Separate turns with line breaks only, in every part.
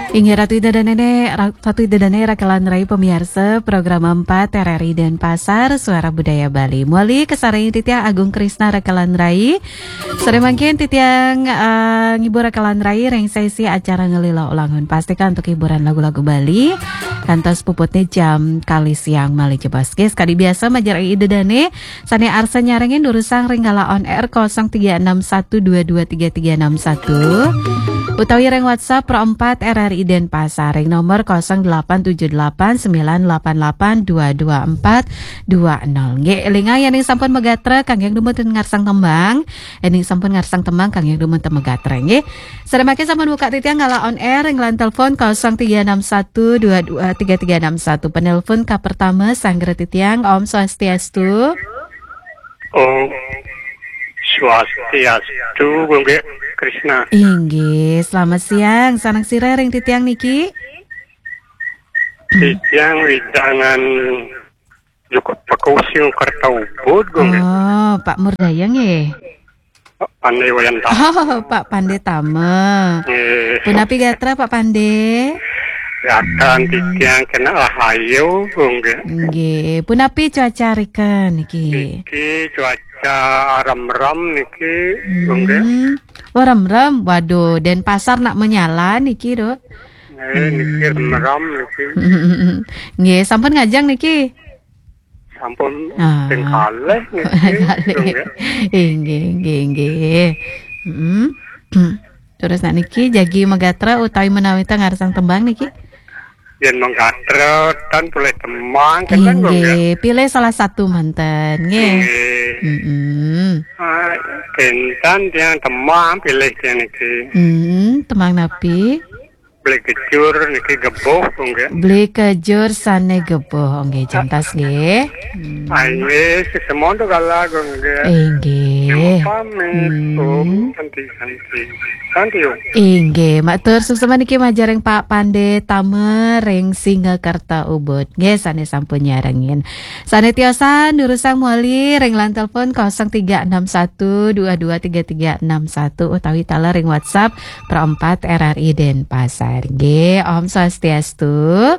Ingi Ratu Ida dan Nenek Rakalan Rai pemirsa program 4 RRI Denpasar Suara Budaya Bali. Muali kesarang titiang Agung Krisna Rakalan Rai. Sore mangkin titiang ngibur Rakalan Rai reng sesi acara ngelila ulangan. Pastikan untuk hiburan lagu-lagu Bali. Kantos puputnya jam kali siang mali jebaskes. Kali biasa majar Ida Dane sane arsa nyarengin durusang ringgala on air 0361223361. Utawi reng WhatsApp Pro 4 RRI Denpasar ring nomor 087898822420. Nggih elinga yen sampun megatre kangge dumut ngarsang tembang, ening sampun ngarsang tembang kangge dumut megatre nggih. Sademake sampun buka titiang ngala on air ring lan telepon 0361223361. Penelpon ka pertama sanggre titiang Om Swastiastu.
Om Swastiastu Gongge Krisna.
Inggih, selamat siang. Sanang sira ring titiang niki.
Titiang widangan Joko Pakusiung Kertaubud Gongge.
Oh, Pak Murdayang nggih.
Pandai wayan ta.
Oh, Pak Pande Tame. Punapi gatra Pak Pande?
Akan titiang kena rahayu Gongge.
Nggih, punapi cuaca reken niki.
Niki cuaca ram-ram niki Gongge.
Oh, rem-rem. Waduh, Denpasar nak menyala niki, Dok.
Niki ram-ram niki.
Nggih, sampun ngajang niki.
Sampun teng kalih niki.
Nggih. Terus nak niki jagi megatra utawi menawi teng ngarsang tembang niki.
Yen menggatret dan boleh temang kan Gongge.
Pilih salah satu manten nggih.
Kentan yang temang pilih dia niki.
Temang napi.
Beli kejur niki geboh Gongge.
Beli kejur sane geboh nggih jantas nggih.
Ayo sesemono gala Gongge.
Nggih.
Pamit kanti.
Inggih, matur suksema niki majareng Pak Pande Tame ring Singgakarta Ubud. Nggih sane sampun nyarengin. Sane tiosan nurusang muali ring lan telepon 0361223361 utawi tala ring WhatsApp Pro 4 RRI Denpasar. Nggih, Om Swastiastu.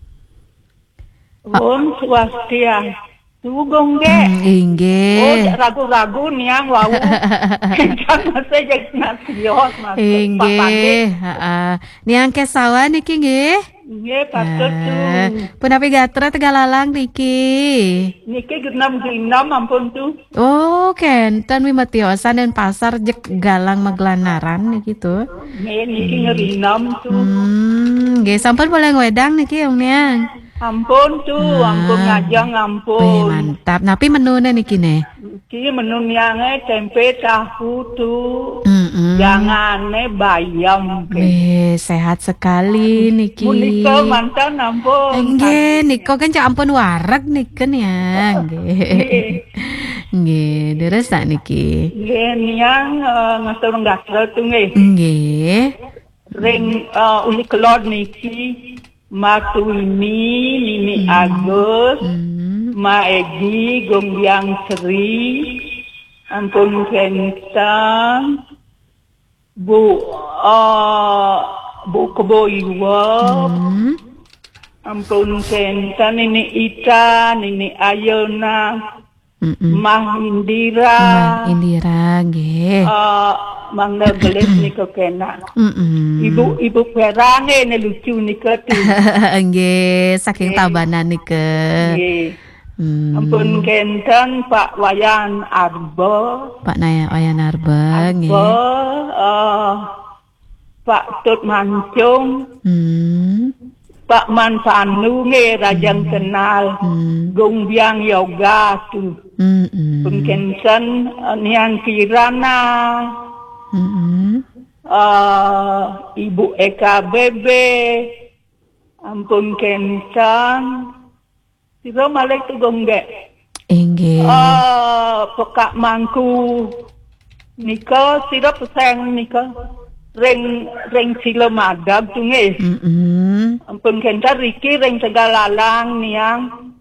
Om Swastiastu. Gongge.
Inggih.
Oh, ragu-ragu niang wau. Kencang saya jadi nasios mas.
Inggih, heeh. Niang kesawan niki nggih.
Nggih, patut tuh.
Punapi gatra Tegalalang niki.
Niki genam ampun tuh.
Oh, kenten wimetiosan dan pasar jek galang maglanaran niki tuh.
Nggih, niki ngerinam tuh.
Nggih, sampun boleh ngwedang niki Om Niang.
Ampun tuh, ampun ngajang ampun.
Mantap. Napi menune niki ne?
Iki menu niange tempe tahu tuh. Jangane bayam.
Sehat sekali niki.
Niko mantan ampun.
Nggih, niko kan cak ampun wareg niken ya. Nggih. Nggih, deres tak niki.
Nggih, niang ngatur ngasal tuh nggih.
Nggih.
Ring uli kelor niki. Mimi Agus, Ma Egi, Gombyang Sri, ampun kentang, Bu Keboiwa, ampun kentang, Nini Ita, Nini Ayona, Mah Indira, nggih. Mang Negelis niko kena. Ibu perange ne lucu niko tuh.
Nggih, saking tabanan niko.
Nggih. Ampun kenten Pak Wayan Arba.
Pak Wayan Arba nggih.
Pak Tut Mancung. Pak Manfanu nggih rajang kenal. Gongbyang Yoga tuh. Pengkensen niang Kirana. Ibu Eka Bebe, ampun kencan, siro malek tu Gongge.
Inggih.
Pekak mangku, nika siro peseng nika, reng silo madab tu nge. Ampun kencan Riki reng Tegalalang niang,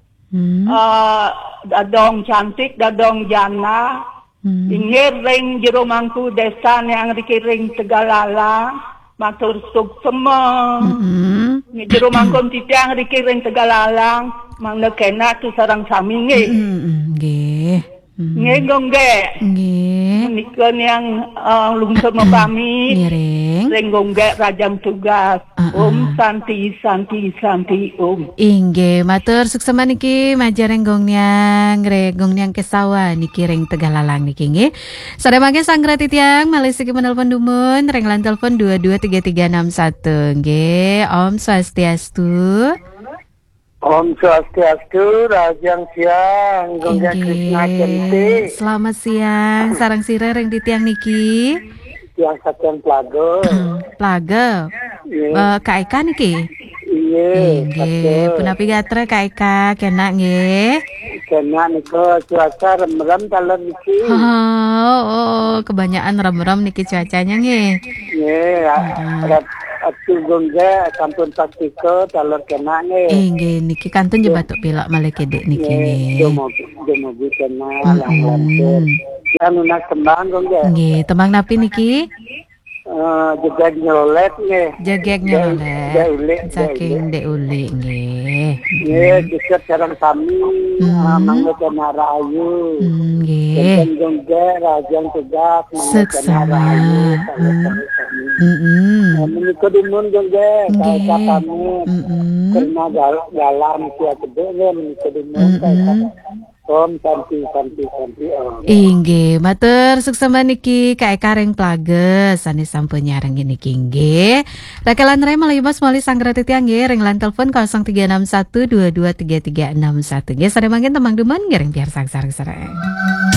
dadong cantik, dadong jana. Ingir ring jero mangku desa yang dikiring Tegalala matur suksema. Jero mangkon titiang riki ring Tegalalang, mangga kena tu sarang sami nggih.
Nggih.
Nggih nggih.
Nggih.
Menika yang lungsur mapami.
Miring.
Ring nggih rajang tugas. Om santi santi santi om.
Inggih, matur suksema niki majareng gongnyang kesawa niki ring Tegalalang niki nggih. Sore mangke sangra titiang malih siki menelpon dumun ring lan telepon 223361 nggih. Om Swastiastu.
Om Swastiastu, Rajang Siang, Gongga Krishna Kenti,
Selamat siang, sarang sire ring titiang niki.
yang Satyan Plago.
Plaga. Kak Eka niki.
Iya,
Nggih, punapi gatre Kak Eka kena nggih.
Kena niko cuaca rem-rem talon niki.
Kebanyakan rem-rem niki cuacanya nggih.
Iya, atu Gongga Kampung Patiko talon kena nih.
Nggih, niki kantun je batuk pilek malih kedek niki nggih.
Demogi kena lang-lang. Yang lunak tembang Gongga.
Nggih, tembang napi niki?
Juga nyolet nih.
Jagek nyolet. Saking Dek Uli nggih.
Nggih, dekat sareng sami, mangga kena rayu.
Nggih.
Gongga Rajang Tegak mangga kena
Seksama.
rayu. Menika dimun Gongga, kaya pamit. Karena dalam sia gede menika dimun kaya Om santi om.
Inggih, matur suksema niki Kak Eka ring Plages sanes sampun nyareng niki nggih. Rakalan rem malibas mali sanggra titiang nggih ring lan telepon 0361223361 nggih. Sare mangken temang duman nggih ring biar sangsar sareng.